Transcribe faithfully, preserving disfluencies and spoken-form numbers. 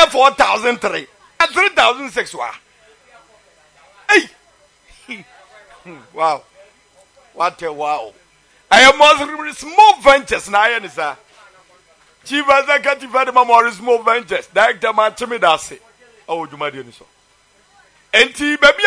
yɛ four thousand three and three thousand six wa hey wow what a wow I am more small ventures na ayɛ ne saa chief executive adama small ventures director man chimi dase awo dwuma de ni so enti baby